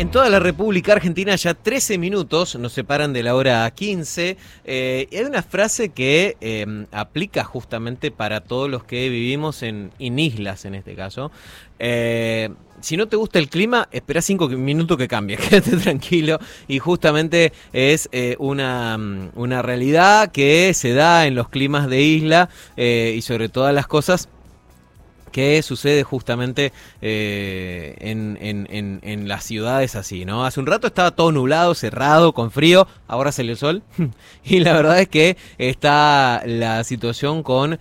En toda la República Argentina ya 13 minutos nos separan de la hora 15. Y hay una frase que aplica justamente para todos los que vivimos en islas, en este caso. Si no te gusta el clima, espera 5 minutos que cambie, quédate tranquilo. Y justamente es una realidad que se da en los climas de isla y sobre todas las cosas que sucede justamente en las ciudades así, ¿no? Hace un rato estaba todo nublado, cerrado, con frío, ahora salió el sol y la verdad es que está la situación con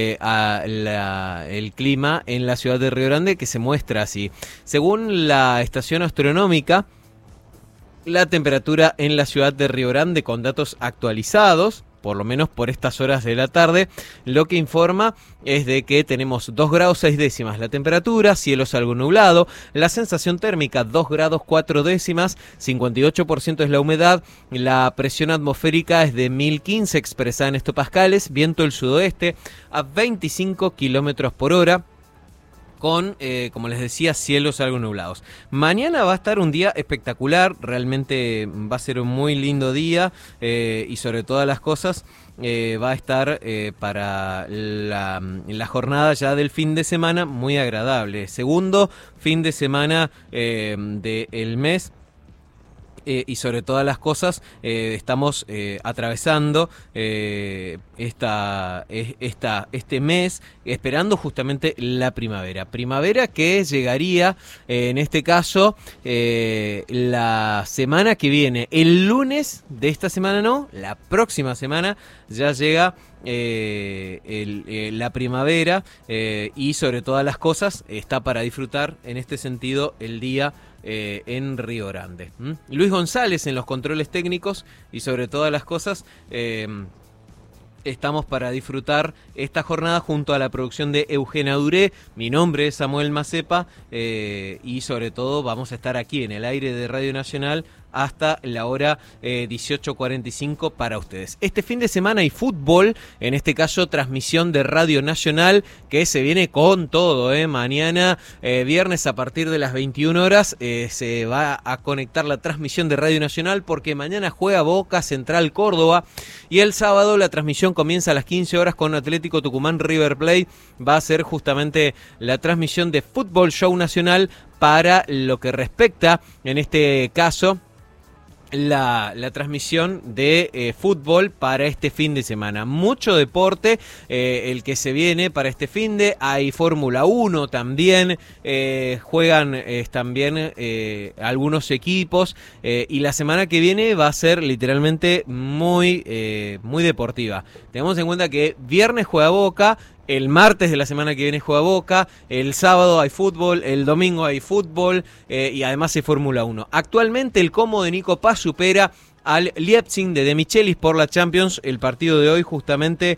el clima en la ciudad de Río Grande que se muestra así. Según la estación astronómica, la temperatura en la ciudad de Río Grande con datos actualizados, por lo menos por estas horas de la tarde, lo que informa es de que tenemos 2 grados 6 décimas la temperatura, cielo algo nublado, la sensación térmica 2 grados 4 décimas, 58% es la humedad, la presión atmosférica es de 1015 expresada en hectopascales, viento del sudoeste a 25 kilómetros por hora. Con, como les decía, cielos algo nublados. Mañana va a estar un día espectacular, realmente va a ser un muy lindo día y sobre todas las cosas va a estar para la jornada ya del fin de semana muy agradable. Segundo fin de semana del mes. Y sobre todas las cosas estamos atravesando este mes esperando justamente la primavera que llegaría en este caso la semana que viene, el lunes de esta semana, no, la próxima semana ya llega la primavera y sobre todas las cosas está para disfrutar en este sentido el día en Río Grande. Luis González en los controles técnicos y sobre todas las cosas estamos para disfrutar esta jornada junto a la producción de Eugenia Duré. Mi nombre es Samuel Macepa y sobre todo vamos a estar aquí en el aire de Radio Nacional hasta la hora 18:45 para ustedes. Este fin de semana hay fútbol, en este caso transmisión de Radio Nacional que se viene con todo. Mañana, viernes a partir de las 21 horas, se va a conectar la transmisión de Radio Nacional porque mañana juega Boca Central Córdoba y el sábado la transmisión comienza a las 15 horas con Atlético Tucumán River Plate. Va a ser justamente la transmisión de Fútbol Show Nacional para lo que respecta, en este caso, la transmisión de fútbol para este fin de semana. Mucho deporte el que se viene para este fin de. Hay Fórmula 1 también, juegan también algunos equipos y la semana que viene va a ser literalmente muy deportiva. Tenemos en cuenta que viernes juega Boca, el martes de la semana que viene juega Boca, el sábado hay fútbol, el domingo hay fútbol y además hay Fórmula 1. Actualmente el Como de Nico Paz supera al Leipzig de Michelis por la Champions. El partido de hoy justamente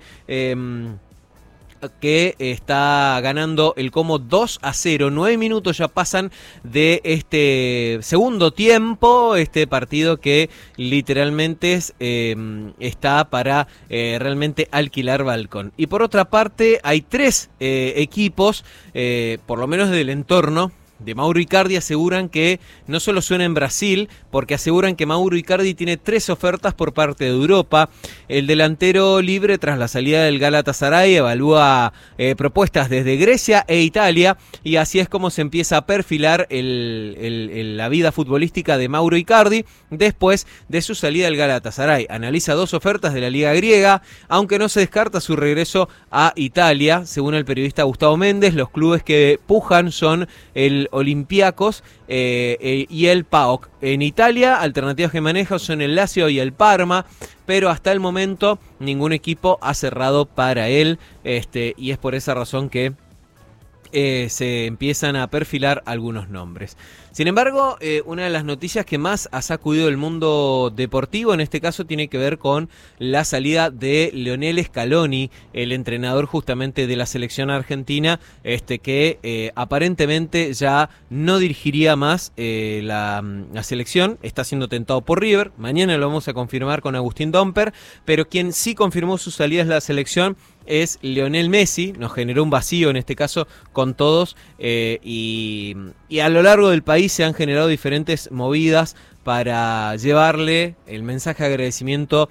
que está ganando el Como 2-0. 9 minutos ya pasan de este segundo tiempo. Este partido que literalmente está para realmente alquilar balcón. Y por otra parte hay 3 equipos, por lo menos del entorno de Mauro Icardi, aseguran que no solo suena en Brasil, porque aseguran que Mauro Icardi tiene 3 ofertas por parte de Europa. El delantero libre, tras la salida del Galatasaray, evalúa propuestas desde Grecia e Italia, y así es como se empieza a perfilar la vida futbolística de Mauro Icardi después de su salida del Galatasaray. Analiza 2 ofertas de la Liga griega, aunque no se descarta su regreso a Italia. Según el periodista Gustavo Méndez, los clubes que pujan son el Olympiacos y el PAOK. En Italia, alternativas que maneja son el Lazio y el Parma, pero hasta el momento ningún equipo ha cerrado para él, y es por esa razón que se empiezan a perfilar algunos nombres. Sin embargo, una de las noticias que más ha sacudido el mundo deportivo, en este caso, tiene que ver con la salida de Lionel Scaloni, el entrenador justamente de la selección argentina, que aparentemente ya no dirigiría más la selección. Está siendo tentado por River. Mañana lo vamos a confirmar con Agustín Domper, pero quien sí confirmó su salida es la selección es Lionel Messi. Nos generó un vacío en este caso con todos y a lo largo del país se han generado diferentes movidas para llevarle el mensaje de agradecimiento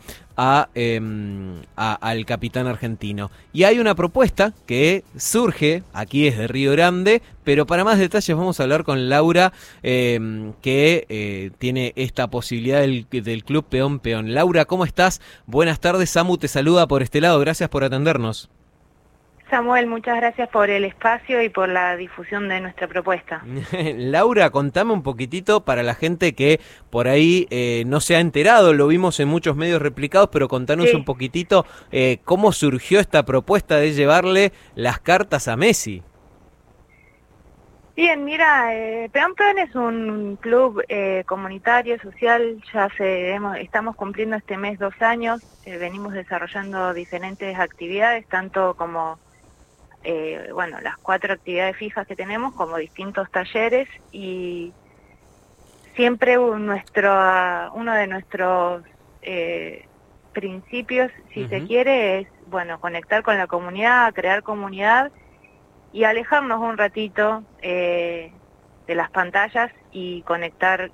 al capitán argentino. Y hay una propuesta que surge aquí desde Río Grande, pero para más detalles vamos a hablar con Laura, que tiene esta posibilidad del Club Peón Peón. Laura, ¿cómo estás? Buenas tardes, Samu te saluda por este lado, gracias por atendernos. Samuel, muchas gracias por el espacio y por la difusión de nuestra propuesta. Laura, contame un poquitito para la gente que por ahí no se ha enterado, lo vimos en muchos medios replicados, pero contanos un poquitito cómo surgió esta propuesta de llevarle las cartas a Messi. Bien, mira, Peón Peón es un club comunitario, social, ya estamos cumpliendo este mes 2 años, venimos desarrollando diferentes actividades, tanto como las 4 actividades fijas que tenemos, como distintos talleres, y siempre uno de nuestros principios, si se quiere, es conectar con la comunidad, crear comunidad y alejarnos un ratito de las pantallas y conectar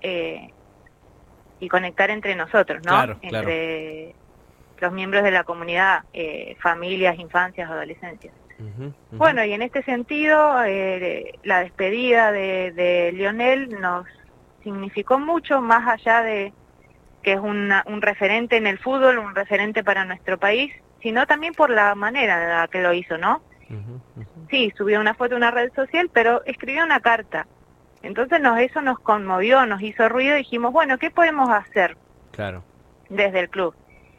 entre nosotros, ¿no? Claro, entre los miembros de la comunidad, familias, infancias, adolescencias. Bueno, y en este sentido, la despedida de Lionel nos significó mucho, más allá de que es un referente en el fútbol, un referente para nuestro país, sino también por la manera en la que lo hizo, ¿no? Sí, subió una foto a una red social, pero escribió una carta. Entonces eso nos conmovió, nos hizo ruido, y dijimos, bueno, ¿qué podemos hacer? Claro. Desde el club.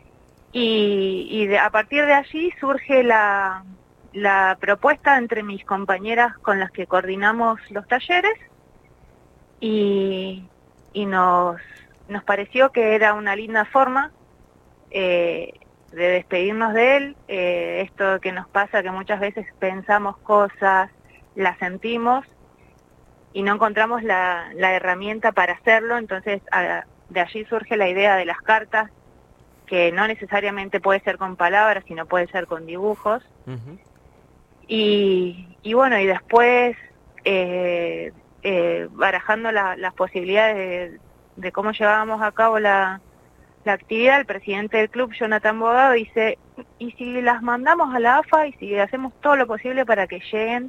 Y a partir de allí surge la propuesta entre mis compañeras con las que coordinamos los talleres, y nos pareció que era una linda forma de despedirnos de él. Esto que nos pasa, que muchas veces pensamos cosas, las sentimos y no encontramos la herramienta para hacerlo, entonces de allí surge la idea de las cartas, que no necesariamente puede ser con palabras, sino puede ser con dibujos. Y después barajando las posibilidades de cómo llevábamos a cabo la actividad, el presidente del club, Jonathan Bogado, dice, ¿y si las mandamos a la AFA y si hacemos todo lo posible para que lleguen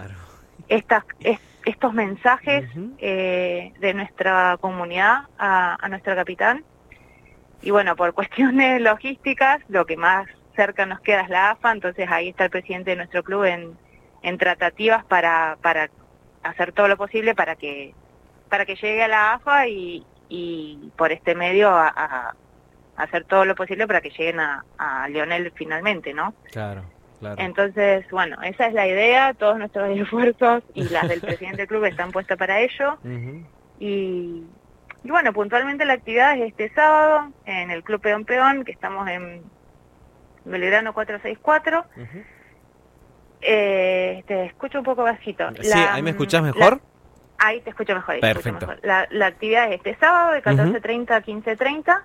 estos mensajes de nuestra comunidad a nuestro capitán? Y por cuestiones logísticas, lo que más cerca nos queda es la AFA, entonces ahí está el presidente de nuestro club en tratativas para hacer todo lo posible para que llegue a la AFA y por este medio a hacer todo lo posible para que lleguen a Lionel finalmente, ¿no? Claro. Entonces, esa es la idea, todos nuestros esfuerzos y las del presidente del club están puestas para ello. Y puntualmente la actividad es este sábado en el Club Peón Peón, que estamos en Belgrano 464. Te escucho un poco bajito. Sí, ¿ahí me escuchás mejor? Ahí te escucho mejor. Perfecto. La actividad es este sábado de 14:30 a 15:30.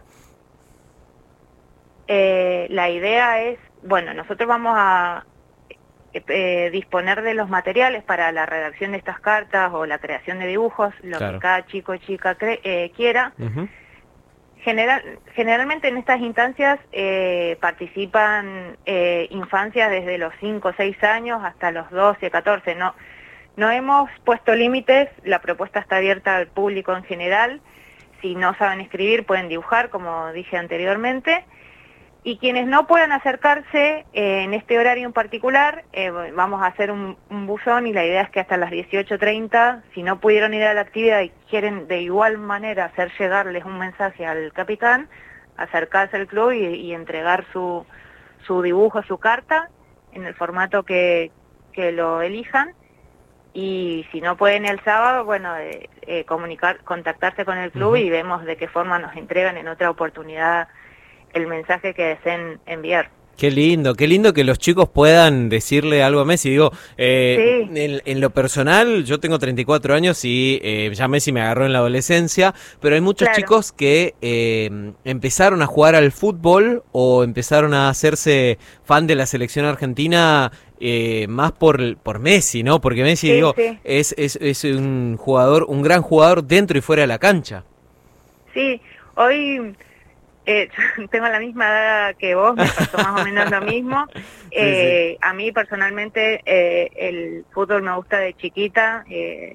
La idea es, nosotros vamos a disponer de los materiales para la redacción de estas cartas o la creación de dibujos, lo que cada chico o chica quiera. Generalmente en estas instancias participan infancias desde los 5 o 6 años hasta los 12, 14. No hemos puesto límites, la propuesta está abierta al público en general. Si no saben escribir, pueden dibujar, como dije anteriormente. Y quienes no puedan acercarse en este horario en particular, vamos a hacer un buzón, y la idea es que hasta las 18:30, si no pudieron ir a la actividad y quieren de igual manera hacer llegarles un mensaje al capitán, acercarse al club y entregar su dibujo, su carta, en el formato que lo elijan. Y si no pueden el sábado, contactarse con el club y vemos de qué forma nos entregan en otra oportunidad el mensaje que deseen enviar. Qué lindo que los chicos puedan decirle algo a Messi. Digo, en lo personal, yo tengo 34 años y ya Messi me agarró en la adolescencia, pero hay muchos chicos que empezaron a jugar al fútbol o empezaron a hacerse fan de la selección argentina más por Messi, ¿no? Porque Messi, es un jugador, un gran jugador dentro y fuera de la cancha. Sí, hoy... tengo la misma edad que vos, me pasó más o menos lo mismo. A mí personalmente el fútbol me gusta de chiquita,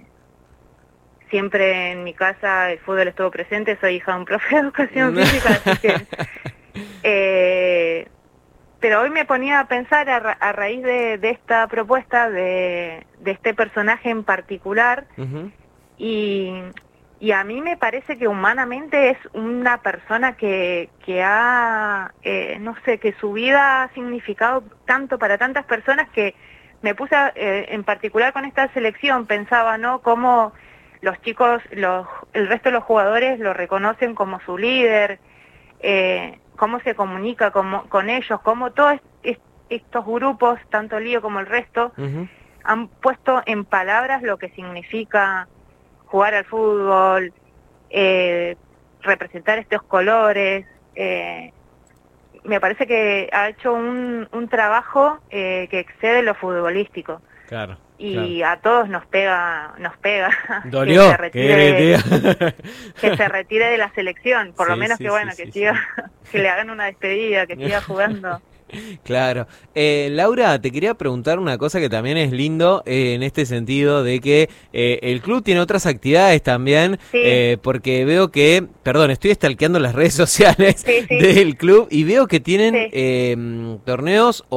siempre en mi casa el fútbol estuvo presente, soy hija de un profe de educación física, así que... pero hoy me ponía a pensar a raíz de esta propuesta, de este personaje en particular, y a mí me parece que humanamente es una persona que ha, no sé, que su vida ha significado tanto para tantas personas que me puse, en particular con esta selección, pensaba, ¿no?, cómo los chicos, el resto de los jugadores lo reconocen como su líder, cómo se comunica con ellos, cómo todos estos grupos, tanto Lío como el resto, han puesto en palabras lo que significa jugar al fútbol, representar estos colores. Me parece que ha hecho un trabajo que excede lo futbolístico. Claro. Y a todos nos pega ¿Dolió? que se retire de la selección, por lo menos que siga, que le hagan una despedida, que siga jugando. Claro. Laura, te quería preguntar una cosa que también es lindo en este sentido de que el club tiene otras actividades también, porque veo que, perdón, estoy stalkeando las redes sociales del club y veo que tienen torneos